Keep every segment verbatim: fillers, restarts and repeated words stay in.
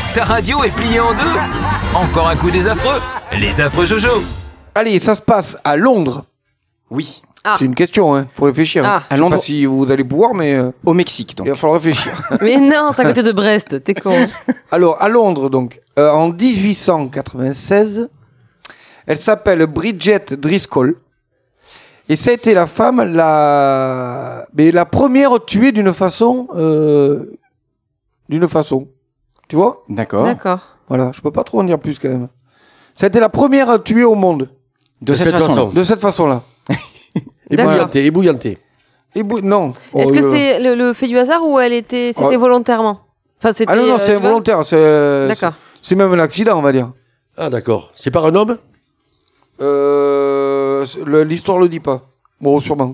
Ta radio est pliée en deux. Encore un coup des affreux. Les affreux Jojo. Allez, ça se passe à Londres. Oui. Ah. C'est une question, hein. Faut réfléchir. Ah. Hein. À Je sais Londres. pas si vous allez pouvoir, mais euh, Au Mexique, donc. il va falloir réfléchir. Mais non, c'est à côté de Brest, t'es con. Alors, à Londres, donc, euh, en dix-huit cent quatre-vingt-seize, elle s'appelle Bridget Driscoll. Et ça a été la femme la, mais la première tuée d'une façon, euh, d'une façon. Tu vois? D'accord. D'accord. Voilà, je peux pas trop en dire plus quand même. Ça a été la première tuée au monde. De cette façon. De cette façon-là. D'accord. Ébouillanté, ébouillanté. Et bou- non. Est-ce Oh, que euh, c'est le, le fait du hasard ou elle était, c'était Oh. volontairement? Enfin, c'était. Ah non, non, euh, c'est tu vois involontaire. C'est, D'accord. c'est même un accident, on va dire. Ah, d'accord. C'est par un homme? Euh, le- l'histoire le dit pas. Bon, sûrement.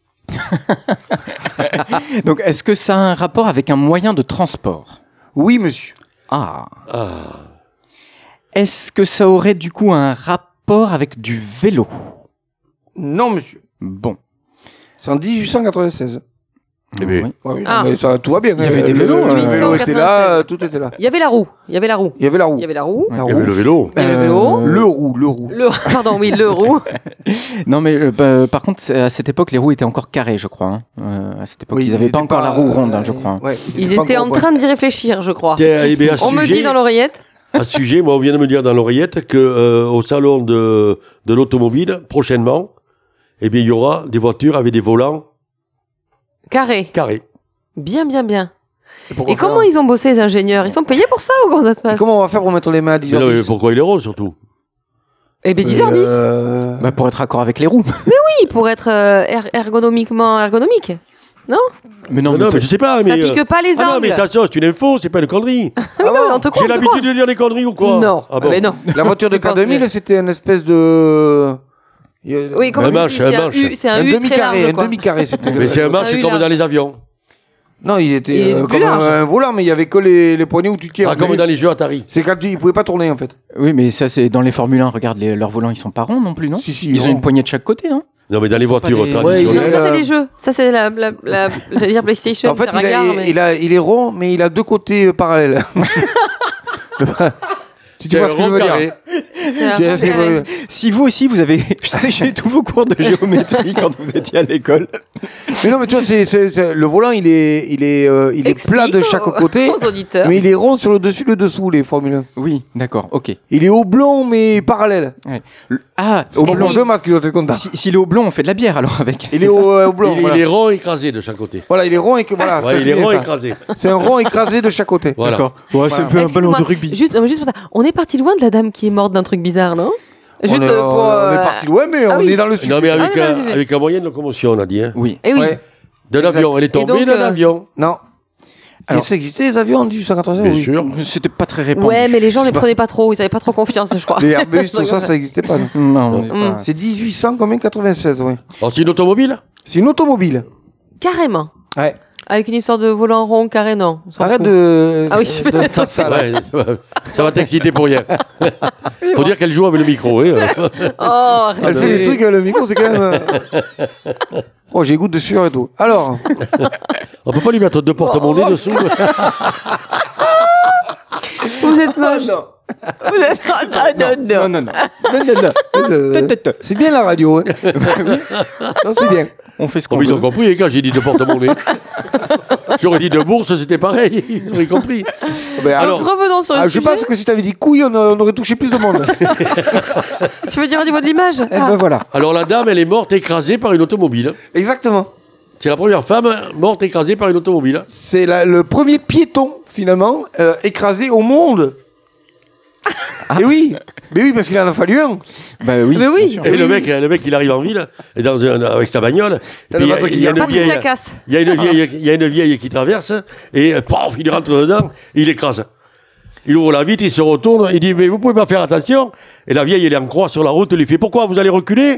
Donc, est-ce que ça a un rapport avec un moyen de transport? Oui, monsieur. Ah. Ah. Est-ce que ça aurait du coup un rapport avec du vélo? Non, monsieur. Bon. C'est en dix-huit cent quatre-vingt-seize. Eh bien. Oui. Ouais, oui, Ah. non, mais ça, tout va bien. Il y avait des Le- vélos, Le, euh, vélo était là, euh, tout était là. Il y avait la roue. Il y avait la roue. Il y avait la roue. Il y avait la roue. La Il y roue. avait le vélo. Il y avait le vélo. Euh, Le roue, le roue. Le, pardon, oui, le roue. Non, mais euh, bah, par contre, c'est- à cette époque, les roues étaient encore carrées, je crois. Hein. Euh, à cette époque, Oui, ils n'avaient pas étaient encore la roue ronde, hein, je euh, crois. Ouais, Ils pas étaient en encore au train d'y réfléchir, je crois. Tiens, eh bien, à ce On me sujet- dit dans l'oreillette. À ce sujet, moi, on vient de me dire dans l'oreillette que euh, au salon de, de l'automobile, prochainement, eh bien, il y aura des voitures avec des volants Carré. carrés. Bien, bien, bien. point. Pourquoi Et comment faire ils ont bossé, les ingénieurs? Ils sont payés pour ça ou comment ça se Et passe? comment on va faire pour mettre les mains à dix Mais non, heures mais dix pourquoi il est rond, surtout? Eh bien, dix heures dix. Euh... Bah, pour être raccord avec les roues. Oui, pour être euh, er- ergonomiquement ergonomique. Mais non, Non, mais non, t- mais je sais pas, mais... Ça euh, pique pas les Ah non, angles. mais attention, c'est une info, c'est pas une connerie. Ah oui, non, mais on te croit, J'ai on te l'habitude de dire des conneries ou croit. quoi? Non. Ah bon? Mais non. La voiture de Tu penses K deux mille, bien. c'était une espèce de... Il y a- Oui, comment Un tu dis, manche, c'est un un manche. U, c'est un un U très demi-carré, large, un quoi. demi-carré, c'était. Mais c'est un match Ah oui, comme là. dans les avions. Non, il était Il est euh, plus comme un, large. un volant, mais il y avait que les, les poignées où tu tiens. Ah, comme dans les jeux Atari. C'est quand tu, il pouvait pas tourner en fait. oui, mais ça, c'est dans les Formule un. Regarde, les- leurs volants, ils sont pas ronds non plus, non? Si, si, Ils ont ronds. une poignée de chaque côté, non? Non, mais dans les Ils sont pas voitures des- traditionnelles. Non, Ouais, ça, euh, c'est les jeux. Ça, c'est la, la, la, j'allais dire PlayStation. En fait, c'est il, a, ringard, mais- il, a, il est rond, mais il a deux côtés euh, parallèles. Si tu C'est vois un ce que je rond veux carré. dire. c'est un- C'est- c'est c'est- vrai. Si vous aussi, vous avez séché tous vos cours de géométrie quand vous étiez à l'école. Mais non, mais tu vois, c'est, c'est, c'est- le volant, il est, il est, euh, il est Explique plat de chaque aux- côté, aux auditeurs. mais il est rond sur le dessus, le dessous, les Formule un. Oui, d'accord, ok. Il est oblong, mais parallèle. Ouais. Le- Ah, Au oblong. blond, deux masques, qui doivent être contents. Si- S'il est oblong, on fait de la bière alors avec. Il c'est est ça au, euh, oblong. Il, est- voilà. il est rond écrasé de chaque côté. Voilà, il est rond et que voilà. ça, Ouais, il c'est est bien rond ça. écrasé. C'est un rond écrasé de chaque côté. Voilà. D'accord. Ouais, c'est un peu un ballon de Excuse-moi, rugby. Juste, non, mais juste pour ça, on est parti loin de la dame qui est morte d'un truc bizarre, non? Juste on est, euh, pour. on est euh, parti loin, mais ah on oui. est dans le sujet. Non, mais avec, Ah, non, un, non, c'est- avec un moyen de locomotion, on a dit. Hein. Oui. Eh oui. Ouais. D'un Exact. avion. Elle est Et donc, tombée d'un euh, avion. Non. Alors- Et ça existait les avions en dix-huit cent quatre-vingt-seize? Bien Oui. sûr. C'était pas très répandu. Ouais, mais les gens les prenaient pas trop, ils avaient pas trop confiance, je crois. Les Airbus, tout ça, ça n'existait pas. non. Non, on est Mm. pas- C'est dix-huit cent combien quatre-vingt-seize, oui. Alors, c'est une automobile? C'est une automobile. Carrément. Ouais. Avec une histoire de volant rond carré, non. on s'en Arrête fout. de. Ah oui, je de peux- faire ça, là. Ouais, ça va, ça va t'exciter pour rien. Faut dire qu'elle joue avec le micro. Hein. Oh, arrête. Elle fait des trucs avec le micro, c'est quand même. euh, Oh, j'ai goutte de sueur et tout. Alors, On peut pas lui mettre deux porte-monnaies Oh. dessous. Vous êtes moche. Vous êtes. Ah, non, non. Non, non, non. non, non, non. Euh, Tête. c'est bien la radio. Hein. Non, c'est bien. On fait ce Oh, qu'on mais ils ont veut. compris hein, quand j'ai dit de porte-monnaie. J'aurais dit de bourse, c'était pareil. Ils auraient compris. Ben, Alors, alors, revenons sur le ah, je sujet. pense que si t'avais dit couille, on, on aurait touché plus de monde. Tu veux dire au niveau de l'image? Eh ben voilà. Alors la dame, elle est morte écrasée par une automobile. Exactement. C'est la première femme morte écrasée par une automobile. C'est la- le premier piéton, finalement, euh, écrasé au monde. Et oui, mais oui, parce qu'il en a fallu un. Bah oui. Mais oui. bien sûr. Et le mec, le mec, il arrive en ville et dans un- avec sa bagnole. T'as puis le Il y a- ventre qui il y a une vient. Patricia vieille, Cass. il y a une vieille, il y a une vieille qui traverse et euh, paf, il rentre dedans, il écrase. Il ouvre la vitre, il se retourne, il dit mais vous pouvez pas faire attention. Et la vieille, elle est en croix sur la route, elle lui fait pourquoi vous allez reculer?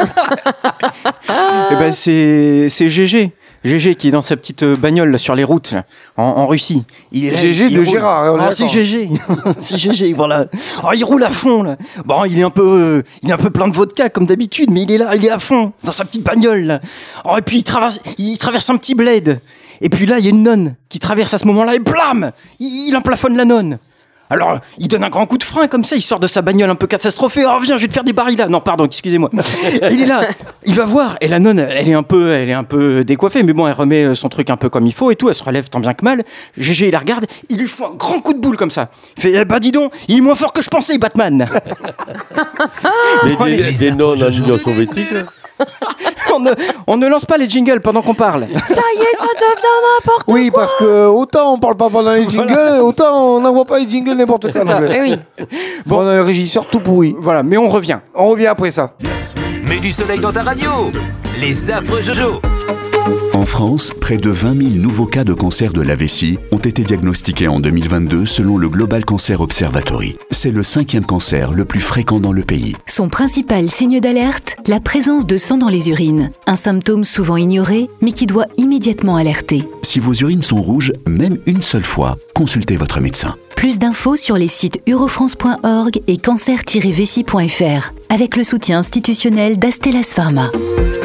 Eh ben c'est c'est G G. G G qui est dans sa petite euh, bagnole là, sur les routes là, en, en Russie. Il est là, G G il de roule. Gérard, hein, on est Ah, c'est d'accord. G G. C'est G G, voilà. Oh, il roule à fond là. Bon, il est un peu euh, il est un peu plein de vodka comme d'habitude, mais il est là, il est à fond dans sa petite bagnole là. Oh, et puis il traverse il traverse un petit bled. Et puis là, il y a une nonne qui traverse à ce moment-là et blam, il, il emplafonne la nonne. Alors, il donne un grand coup de frein comme ça, il sort de sa bagnole un peu catastrophée. Oh, viens, je vais te faire des barils là. Non, pardon, excusez-moi. Il est là, il va voir. Et la nonne, elle est un peu, elle est un peu décoiffée, mais bon, elle remet son truc un peu comme il faut et tout. Elle se relève tant bien que mal. Gégé, il la regarde, il lui fout un grand coup de boule comme ça. Il fait, eh bah dis donc, il est moins fort que je pensais, Batman. Mais Oh, des, les- des nonnes en Union soviétique. là. on, ne, on ne lance pas les jingles pendant qu'on parle. Ça y est, ça devient n'importe Oui, parce que autant on parle pas pendant les jingles, Voilà. autant on n'envoie pas les jingles n'importe C'est quand. ça. non plus. Eh oui. Bon, on a un régisseur tout pourri. Voilà, mais on revient. On revient après ça. Mets du soleil dans ta radio. Les affreux Jojo. En France, près de vingt mille nouveaux cas de cancer de la vessie ont été diagnostiqués en deux mille vingt-deux selon le Global Cancer Observatory. C'est le cinquième cancer le plus fréquent dans le pays. Son principal signe d'alerte, la présence de sang dans les urines. Un symptôme souvent ignoré, mais qui doit immédiatement alerter. Si vos urines sont rouges, même une seule fois, consultez votre médecin. Plus d'infos sur les sites eurofrance point org et cancer tiret vessie point f r avec le soutien institutionnel d'Astellas Pharma.